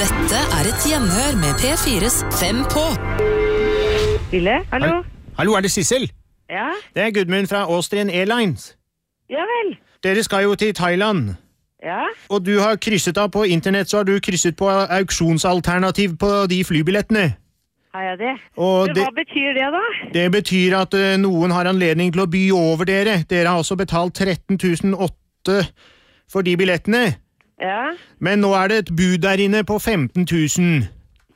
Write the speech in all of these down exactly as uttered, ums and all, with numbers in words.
Dette er et gjenhør med P fires Fem på. Stille, hallo? Hallo, er det Sissel? Ja? Det er Gudmund fra Austrian Airlines. Ja vel. Dere skal jo til Thailand. Ja? Og du har krysset av på internett, så har du krysset på auksjonsalternativ på de flybillettene. Har jeg det? Og Men det, hva betyr det da? det betyr at uh, noen har anledning til å by over dere. Dere har også betalt tretten tusen åtte for de billettene. Ja? Men nå er det et bud der inne på femten tusen.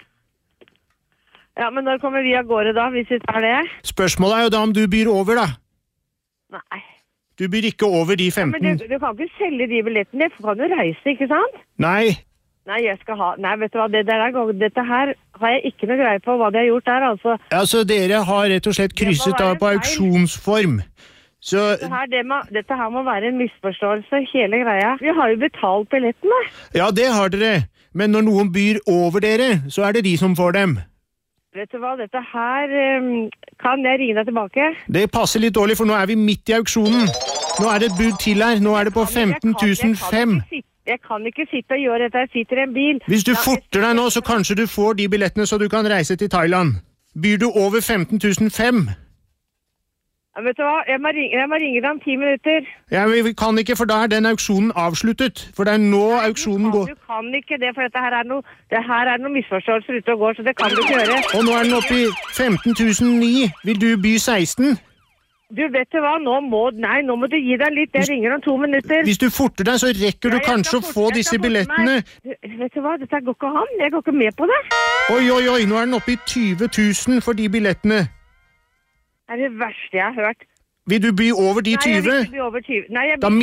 Ja, men når kommer vi av gårde da, hvis vi tar det? Spørsmålet er jo da om du byr over, da. Nei. Du byr ikke over de Men femten. du, du kan ikke selge de billettene, for kan du reise, ikke sant? Nei. Nei, jeg skal ha... Nei, vet du hva, det der, er- dette her har jeg ikke noe greie på hva de har gjort der, altså. Altså, dere har rett og slett krysset være av på feil. auksjonsform. Så Det her, det må, dette her må være en misforståelse, hele greia. Vi har jo betalt billettene. ja, det har dere. Men når noen byr over dere, så er det de som får dem. Vet du hva, dette her... Um, kan jeg ringe deg tilbake? Det passer litt dårlig, for nå er vi midt i auksjonen. Nå er det et bud til her. Nå er det på femten tusen fem. Jeg kan ikke sitte og gjøre dette, jeg sitter i en bil. Hvis du Ja, forter deg nå, så kanskje du får de billettene så du kan reise til Thailand. Byr du over femten tusen fem? Ja, vet du hva, jeg må ringe, jeg må ringe deg om ti minutter. Ja, men vi kan ikke, for da er den auksjonen avsluttet. For det er nå auksjonen du, går. kan, du kan ikke det, for dette her er noe, det her er noe misforståelser ute og går, så det kan du ikke gjøre. Og nå er den oppe i femten tusen ni. Vil du by seksten? Du, vet du hva, nå må, nei, nå må du gi deg litt, jeg ringer om to minutter. Hvis du forter deg, så rekker du Ja, jeg kanskje skal å forte- få jeg disse skal forte billettene. meg. Du, vet du hva, dette går ikke an, jeg går ikke med på det. Oi, oi, oi, nå er den oppe i tyve tusen for de billettene. Det er det verste jeg har hørt. Vil du by over de Nei, jeg vil tyve? ikke bli over tyve. Nei, jeg Da vil